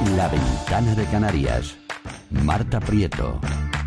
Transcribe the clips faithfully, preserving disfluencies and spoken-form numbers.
La Ventana de Canarias. Marta Prieto.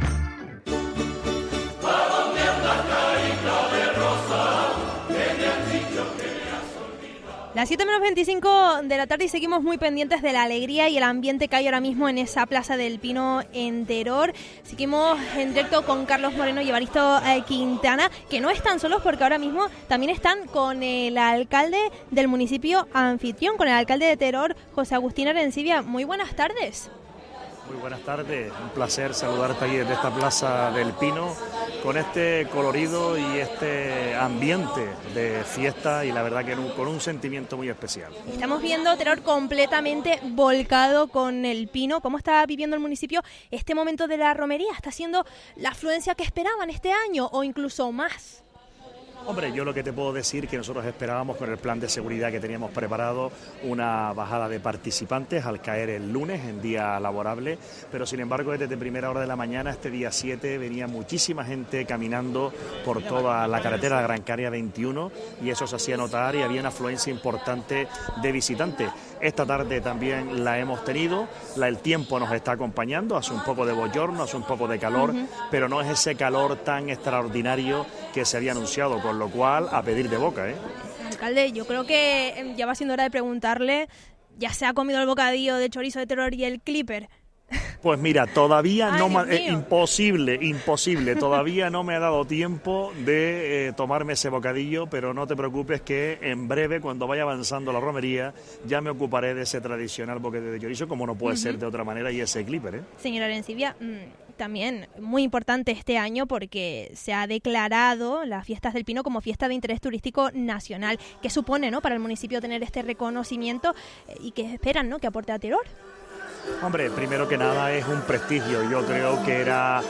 Las siete menos veinticinco de la tarde y seguimos muy pendientes de la alegría y el ambiente que hay ahora mismo en esa Plaza del Pino en Teror. Seguimos en directo con Carlos Moreno y Evaristo eh, Quintana, que no están solos porque ahora mismo también están con el alcalde del municipio anfitrión, con el alcalde de Teror, José Agustín Arencibia. Muy buenas tardes. Muy buenas tardes, un placer saludarte aquí desde esta Plaza del Pino con este colorido y este ambiente de fiesta y la verdad que con un sentimiento muy especial. Estamos viendo Teror completamente volcado con el Pino. ¿Cómo está viviendo el municipio este momento de la romería? ¿Está siendo la afluencia que esperaban este año o incluso más? Hombre, yo lo que te puedo decir que nosotros esperábamos con el plan de seguridad que teníamos preparado una bajada de participantes al caer el lunes en día laborable, pero sin embargo desde primera hora de la mañana, este día siete, venía muchísima gente caminando por toda la carretera Gran Canaria veintiuno y eso se hacía notar y había una afluencia importante de visitantes. Esta tarde también la hemos tenido, la, el tiempo nos está acompañando, hace un poco de bochorno, hace un poco de calor, uh-huh. pero no es ese calor tan extraordinario que se había anunciado, con lo cual a pedir de boca, ¿eh? Alcalde, yo creo que ya va siendo hora de preguntarle, ¿ya se ha comido el bocadillo de chorizo de Teror y el clipper? Pues mira, todavía Ay, no Dios me, eh, mío. imposible, imposible, todavía no me ha dado tiempo de eh, tomarme ese bocadillo, pero no te preocupes que en breve, cuando vaya avanzando la romería, ya me ocuparé de ese tradicional boquete de chorizo, como no puede uh-huh. ser de otra manera, y ese clipper, ¿eh? Señora Arencibia, mmm, también muy importante este año porque se ha declarado las Fiestas del Pino como fiesta de interés turístico nacional. ¿Qué supone, no, para el municipio tener este reconocimiento eh, y qué esperan, no, que aporte a Teror? Hombre, primero que nada es un prestigio. Yo creo que era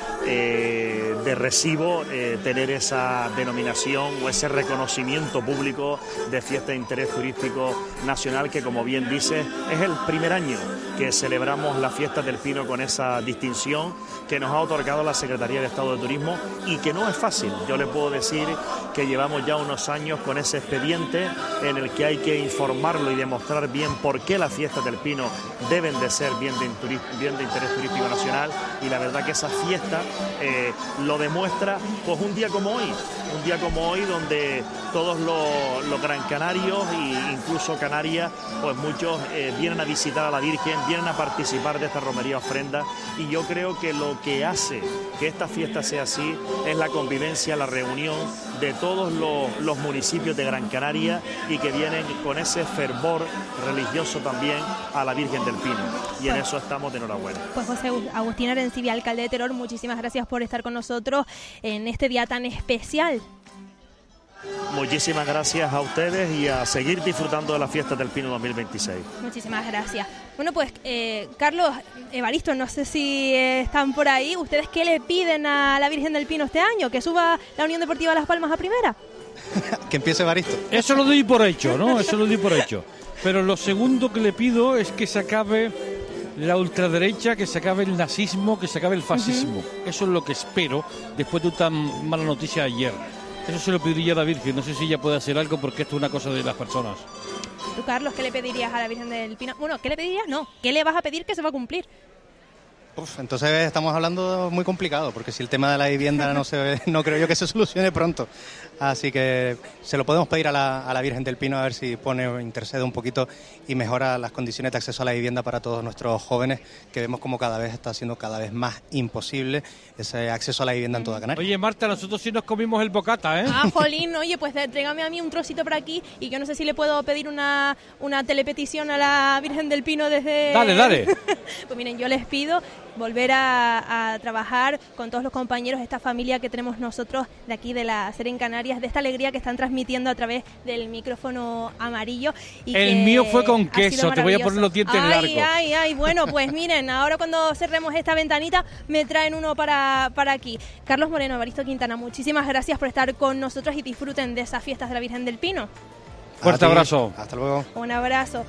eh, de recibo eh, tener esa denominación o ese reconocimiento público de fiesta de interés turístico nacional, que como bien dices es el primer año que celebramos las Fiestas del Pino con esa distinción que nos ha otorgado la Secretaría de Estado de Turismo y que no es fácil. Yo le puedo decir que llevamos ya unos años con ese expediente en el que hay que informarlo y demostrar bien por qué las Fiestas del Pino deben de ser bien de, bien de interés turístico nacional, y la verdad que esa fiesta eh, lo demuestra pues un día como hoy, un día como hoy donde todos los, los gran canarios e incluso Canarias, pues muchos eh, vienen a visitar a la Virgen, vienen a participar de esta romería ofrenda, y yo creo que lo que hace que esta fiesta sea así es la convivencia, la reunión de todos los, los municipios de Gran Canaria y que vienen con ese fervor religioso también a la Virgen del Pino, y en eso estamos de enhorabuena. Pues José Agustín Arencibia, alcalde de Teror, muchísimas gracias por estar con nosotros en este día tan especial. Muchísimas gracias a ustedes y a seguir disfrutando de las Fiestas del Pino dos mil veintiséis. Muchísimas gracias. Bueno, pues eh, Carlos, Evaristo, no sé si eh, están por ahí. ¿Ustedes qué le piden a la Virgen del Pino este año? ¿Que suba la Unión Deportiva Las Palmas a primera? Que empiece Evaristo. Eso lo doy por hecho, ¿no? Eso lo doy por hecho. Pero lo segundo que le pido es que se acabe la ultraderecha, que se acabe el nazismo, que se acabe el fascismo. Uh-huh. Eso es lo que espero después de tan mala noticia ayer. Eso se lo pediría a la Virgen, no sé si ella puede hacer algo porque esto es una cosa de las personas. ¿Tú, Carlos, qué le pedirías a la Virgen del Pino? Bueno, ¿qué le pedirías? No, ¿qué le vas a pedir que se va a cumplir? Uf, entonces estamos hablando muy complicado, porque si el tema de la vivienda no se no creo yo que se solucione pronto. Así que se lo podemos pedir a la, a la Virgen del Pino a ver si pone o intercede un poquito y mejora las condiciones de acceso a la vivienda para todos nuestros jóvenes, que vemos como cada vez está siendo cada vez más imposible ese acceso a la vivienda en toda Canarias. Oye, Marta, nosotros sí nos comimos el bocata, ¿eh? Ah, jolín, oye, pues trégame a mí un trocito por aquí y yo no sé si le puedo pedir una, una telepetición a la Virgen del Pino desde... Dale, dale. Pues miren, yo les pido volver a, a trabajar con todos los compañeros, esta familia que tenemos nosotros de aquí de la SER en Canarias, de esta alegría que están transmitiendo a través del micrófono amarillo. Y el que mío fue con queso, te voy a poner los dientes ay, largos. Ay, ay, ay, bueno, pues miren, ahora cuando cerremos esta ventanita me traen uno para, para aquí. Carlos Moreno, Evaristo Quintana, muchísimas gracias por estar con nosotros y disfruten de esas fiestas de la Virgen del Pino. Fuerte abrazo. Hasta luego. Un abrazo.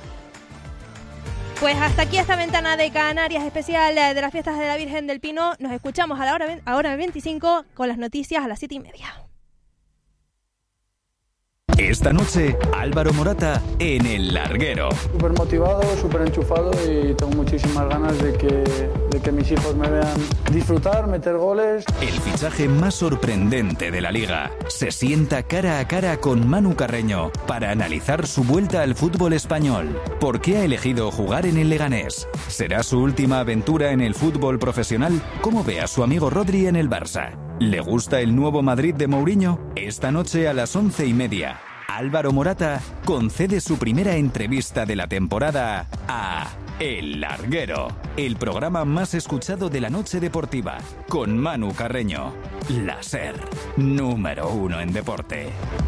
Pues hasta aquí esta ventana de Canarias especial de las fiestas de la Virgen del Pino. Nos escuchamos a la hora, ahora veinticinco con las noticias a las siete y media. Esta noche, Álvaro Morata en El Larguero. Súper motivado, súper enchufado y tengo muchísimas ganas de que, de que mis hijos me vean disfrutar, meter goles. El fichaje más sorprendente de la Liga. Se sienta cara a cara con Manu Carreño para analizar su vuelta al fútbol español. ¿Por qué ha elegido jugar en el Leganés? ¿Será su última aventura en el fútbol profesional? ¿Cómo ve a su amigo Rodri en el Barça? ¿Le gusta el nuevo Madrid de Mourinho? Esta noche a las once y media. Álvaro Morata concede su primera entrevista de la temporada a El Larguero, el programa más escuchado de la noche deportiva, con Manu Carreño. La SER, número uno en deporte.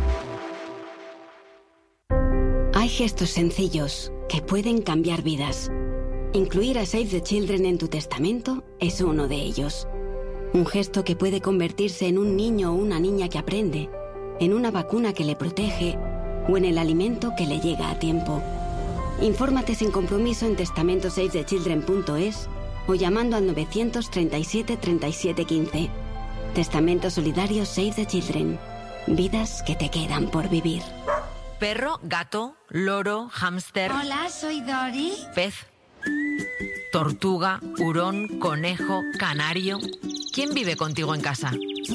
Hay gestos sencillos que pueden cambiar vidas. Incluir a Save the Children en tu testamento es uno de ellos. Un gesto que puede convertirse en un niño o una niña que aprende, en una vacuna que le protege o en el alimento que le llega a tiempo. Infórmate sin compromiso en testamento save the children punto es o llamando al novecientos treinta y siete treinta y siete quince. Testamento solidario Save the Children. Vidas que te quedan por vivir. Perro, gato, loro, hámster. Hola, soy Dori. Pez, tortuga, hurón, conejo, canario. ¿Quién vive contigo en casa?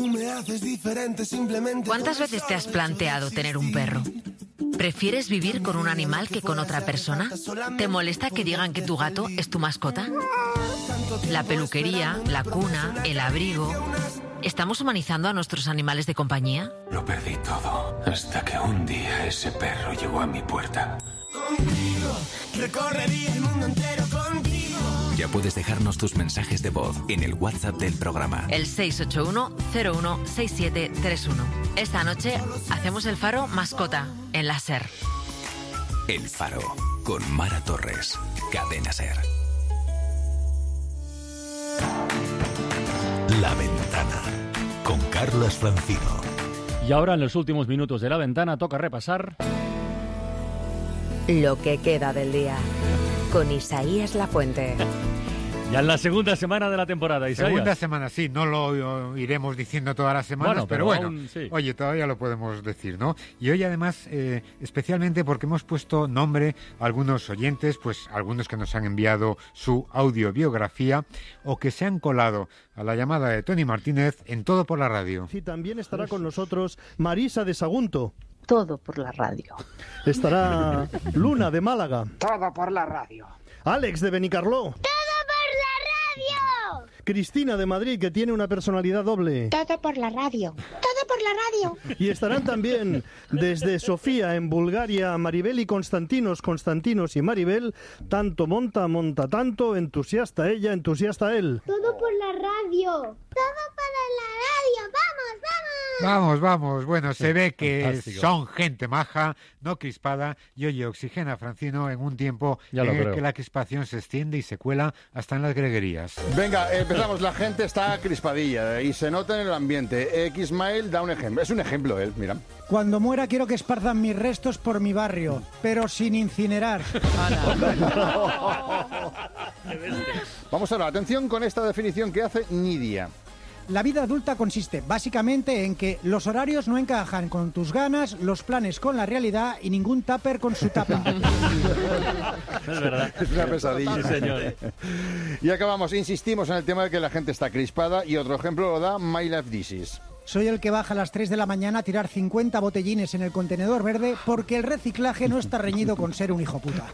¿Cuántas veces te has planteado tener un perro? ¿Prefieres vivir con un animal que con otra persona? ¿Te molesta que digan que tu gato es tu mascota? La peluquería, la cuna, el abrigo... ¿Estamos humanizando a nuestros animales de compañía? Lo perdí todo, hasta que un día ese perro llegó a mi puerta. Contigo, recorrería el mundo entero contigo. Ya puedes dejarnos tus mensajes de voz en el WhatsApp del programa. El seis ocho uno cero uno seis siete tres uno. Esta noche hacemos el Faro mascota en la SER. El Faro, con Mara Torres, Cadena SER. La Ventana, con Carlos Francino. Y ahora, en los últimos minutos de La Ventana, toca repasar lo que queda del día, con Isaías Lafuente. Ya en la segunda semana de la temporada, Isaías. Segunda semana, sí, no lo iremos diciendo todas las semanas, bueno, pero, pero bueno, aún, sí. Oye, todavía lo podemos decir, ¿no? Y hoy además, eh, especialmente porque hemos puesto nombre a algunos oyentes, pues algunos que nos han enviado su audiobiografía o que se han colado a la llamada de Tony Martínez en Todo por la Radio. Sí, también estará con nosotros Marisa de Sagunto. Todo por la radio. Estará Luna de Málaga. Todo por la radio. Alex de Benicarló. Cristina de Madrid, que tiene una personalidad doble. Todo por la radio. Todo por la radio. Y estarán también desde Sofía, en Bulgaria, Maribel y Constantinos, Constantinos y Maribel. Tanto monta, monta tanto, entusiasta ella, entusiasta él. Todo por la radio. Todo para la radio. ¡Vamos, vamos! Vamos, vamos. Bueno, se ve que Fantástico. Son gente maja, no crispada, y oye, oxigena a Francino en un tiempo Ya en lo el creo. que la crispación se extiende y se cuela hasta en las greguerías. Venga, empezamos. La gente está crispadilla y se nota en el ambiente. X-Mail da un ejemplo. Es un ejemplo él, mira. Cuando muera quiero que esparzan mis restos por mi barrio, pero sin incinerar. Vamos ahora, atención con esta definición que hace Nidia. La vida adulta consiste básicamente en que los horarios no encajan con tus ganas, los planes con la realidad y ningún tupper con su tapa. Es verdad. Es una pesadilla. Sí, señor. Y acabamos, insistimos en el tema de que la gente está crispada y otro ejemplo lo da My Life Disease. Soy el que baja a las tres de la mañana a tirar cincuenta botellines en el contenedor verde porque el reciclaje no está reñido con ser un hijo puta.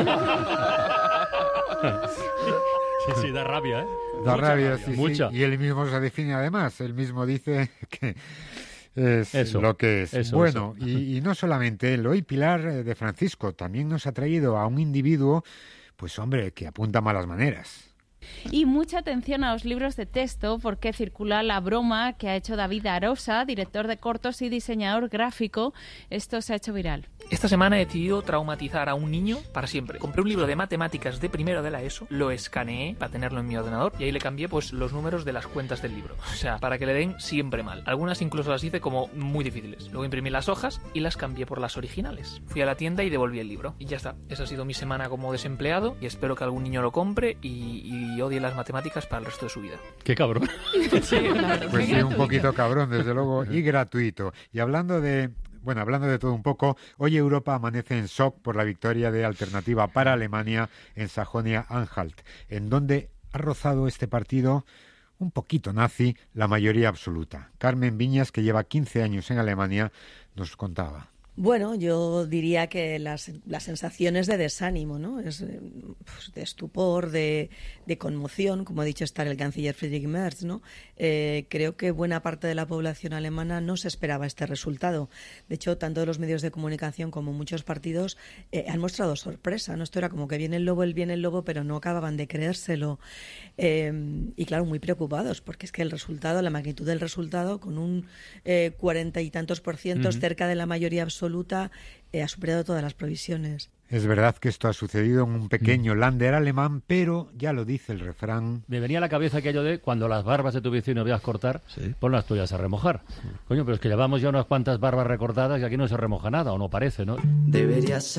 Sí, sí, da rabia, ¿eh? Da Mucha rabia, rabia. sí, Mucha. sí. Y él mismo se define además. Él mismo dice que es Eso, lo que es. eso, bueno, eso. Y, y no solamente él. Hoy Pilar eh, de Francisco también nos ha traído a un individuo, pues hombre, que apunta malas maneras. Y mucha atención a los libros de texto porque circula la broma que ha hecho David Arosa, director de cortos y diseñador gráfico. Esto se ha hecho viral. Esta semana he decidido traumatizar a un niño para siempre. Compré un libro de matemáticas de primero de la ESO, lo escaneé para tenerlo en mi ordenador y ahí le cambié pues los números de las cuentas del libro. O sea, para que le den siempre mal. Algunas incluso las hice como muy difíciles. Luego imprimí las hojas y las cambié por las originales. Fui a la tienda y devolví el libro. Y ya está. Esa ha sido mi semana como desempleado y espero que algún niño lo compre y, y odie las matemáticas para el resto de su vida. Qué cabrón. Sí, claro, Pues sí, qué un poquito cabrón, desde luego, y gratuito. Y hablando de Bueno, hablando de todo un poco, hoy Europa amanece en shock por la victoria de Alternativa para Alemania en Sajonia-Anhalt, en donde ha rozado este partido un poquito nazi la mayoría absoluta. Carmen Viñas, que lleva quince años en Alemania, nos contaba. Bueno, yo diría que las, las sensaciones de desánimo, ¿no? Es, pues, de estupor, de, de conmoción, como ha dicho estar el canciller Friedrich Merz, ¿no? Eh, creo que buena parte de la población alemana no se esperaba este resultado. De hecho, tanto los medios de comunicación como muchos partidos eh, han mostrado sorpresa, ¿no? Esto era como que viene el lobo, el viene el lobo, pero no acababan de creérselo. Eh, y claro, muy preocupados, porque es que el resultado, la magnitud del resultado, con un eh, cuarenta y tantos por ciento, uh-huh. cerca de la mayoría absoluta, absoluta eh, ha superado todas las previsiones. Es verdad que esto ha sucedido en un pequeño mm. Länder alemán, pero ya lo dice el refrán. Me venía a la cabeza aquello de cuando las barbas de tu vecino veas cortar, sí. pon las tuyas a remojar. Sí. Coño, pero es que llevamos ya unas cuantas barbas recortadas y aquí no se remoja nada, o no parece, ¿no? Deberías